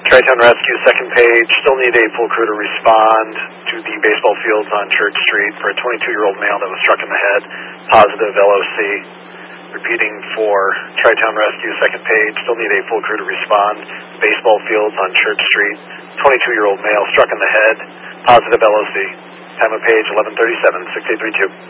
Tri-Town Rescue, second page. Still need a full crew to respond to the baseball fields on Church Street for a 22-year-old male that was struck in the head. Positive LOC. Repeating for Tri-Town Rescue, second page. Still need a full crew to respond. Baseball fields on Church Street. 22-year-old male struck in the head. Positive LOC. Time of page 11:37, 6832.